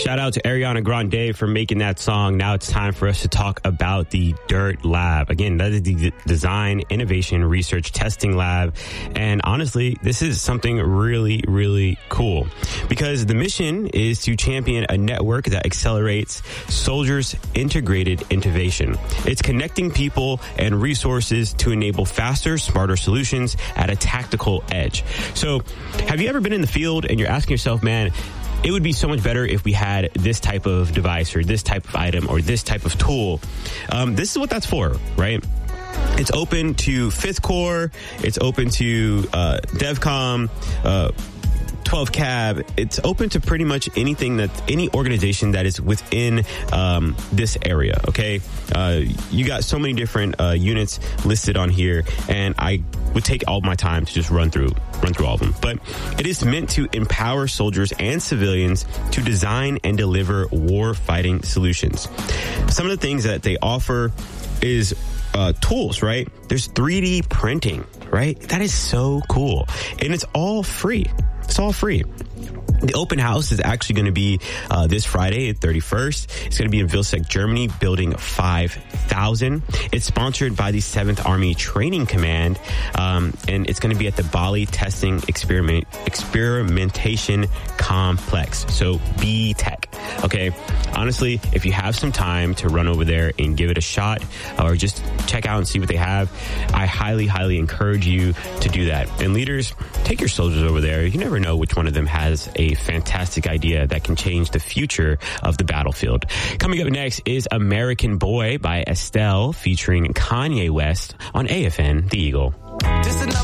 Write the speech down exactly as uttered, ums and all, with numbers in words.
Shout out to Ariana Grande for making that song. Now it's time for us to talk about the DIRT Lab. Again, that is the Design, Innovation, Research, Testing Lab. And honestly, this is something really, really cool because the mission is to champion a network that accelerates soldiers' integrated innovation. It's connecting people and resources to enable faster, smarter solutions at a tactical edge. So have you ever been in the field and you're asking yourself, man, it would be so much better if we had this type of device or this type of item or this type of tool. Um, this is what that's for, right? It's open to Fifth Corps. It's open to uh, DevCom, uh, twelve cab. It's open to pretty much anything that any organization that is within um, this area. Okay, uh, you got so many different uh, units listed on here, and I would take all my time to just run through run through all of them. But it is meant to empower soldiers and civilians to design and deliver war fighting solutions. Some of the things that they offer is uh, tools, right? There's three D printing, right? That is so cool, and it's all free. It's all free. The open house is actually going to be uh, this Friday, thirty-first. It's going to be in Vilseck, Germany, building five thousand. It's sponsored by the seventh Army Training Command, um, and it's going to be at the Bali Testing Experiment Experimentation Complex, so B TEC. Okay, honestly, if you have some time to run over there and give it a shot or just check out and see what they have, I highly, highly encourage you to do that. And leaders, take your soldiers over there. You never know which one of them has a fantastic idea that can change the future of the battlefield. Coming up next is American Boy by Estelle featuring Kanye West on A F N, The Eagle.